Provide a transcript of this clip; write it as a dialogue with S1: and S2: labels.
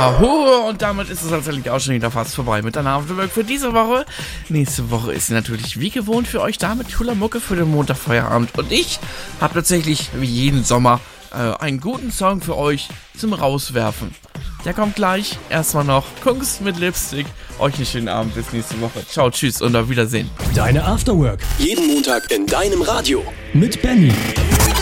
S1: Aho, und damit ist es tatsächlich auch schon wieder fast vorbei mit der Afterwork für diese Woche. Nächste Woche ist natürlich wie gewohnt für euch da mit cooler Mucke für den Montagfeierabend. Und ich habe tatsächlich wie jeden Sommer einen guten Song für euch zum Rauswerfen. Der kommt gleich. Erstmal noch Kunst mit Lipstick. Euch einen schönen Abend, bis nächste Woche. Ciao, tschüss und auf Wiedersehen.
S2: Deine Afterwork.
S3: Jeden Montag in deinem Radio.
S2: Mit Benny.